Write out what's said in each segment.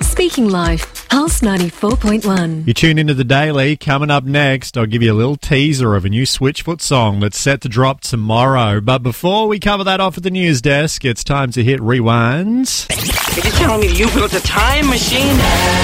Speaking Life, Pulse 94.1. You tune into The Daily. Coming up next, I'll give you a little teaser of a new Switchfoot song that's set to drop tomorrow. But before we cover that off at the news desk, it's time to hit rewind. Are you telling me you built a time machine?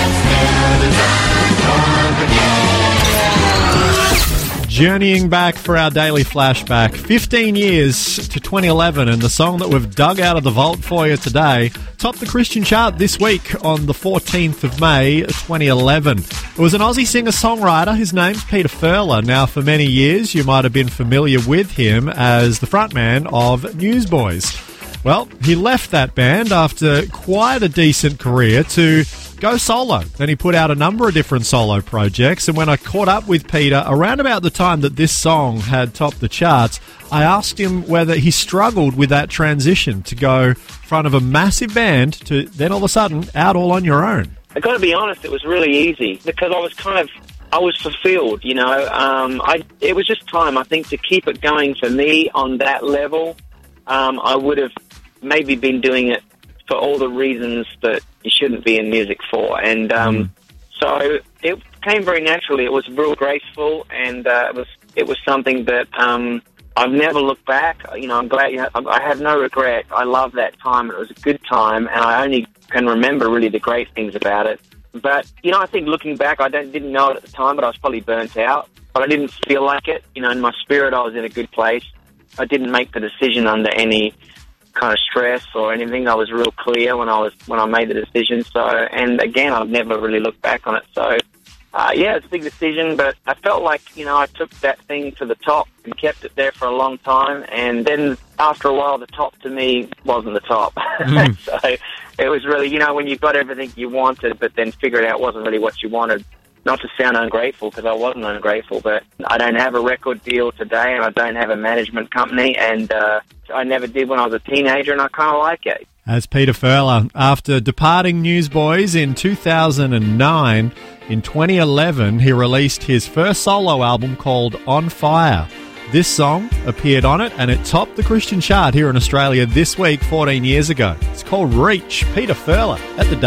Journeying back for our daily flashback, 15 years to 2011, and the song that we've dug out of the vault for you today topped the Christian chart this week on the 14th of May, 2011. It was an Aussie singer-songwriter. His name's Peter Furler. Now, for many years, you might have been familiar with him as the frontman of Newsboys. Well, he left that band after quite a decent career to go solo. Then he put out a number of different solo projects, and when I caught up with Peter around about the time that this song had topped the charts, I asked him whether he struggled with that transition to go in front of a massive band to then all of a sudden out all on your own. I got to be honest, it was really easy because I was fulfilled, you know. It was just time, I think, to keep it going for me on that level. I would have maybe been doing it for all the reasons that you shouldn't be in music for. And so it came very naturally. It was real graceful, and it was something that I've never looked back. You know, I'm glad I have no regret. I love that time. It was a good time, and I only can remember really the great things about it. But, you know, I think looking back, I didn't know it at the time, but I was probably burnt out. But I didn't feel like it. You know, in my spirit, I was in a good place. I didn't make the decision under any kind of stress or anything. I was real clear when I made the decision. So, and again, I've never really looked back on it. So, yeah, it's a big decision, but I felt like, you know, I took that thing to the top and kept it there for a long time. And then after a while, the top to me wasn't the top. So it was really, you know, when you've got everything you wanted, but then figured out it wasn't really what you wanted. Not to sound ungrateful, because I wasn't ungrateful, but I don't have a record deal today, and I don't have a management company, and I never did when I was a teenager, and I kind of like it. As Peter Furler, after departing Newsboys in 2009, in 2011, he released his first solo album called On Fire. This song appeared on it, and it topped the Christian chart here in Australia this week, 14 years ago. It's called Reach. Peter Furler at The